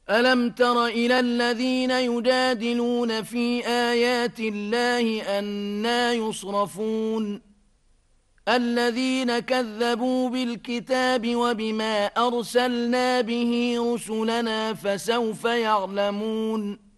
ألم تر إلى الذين يجادلون في آيات الله أنى يصرفون الذين كذبوا بالكتاب وبما أرسلنا به رسلنا فسوف يعلمون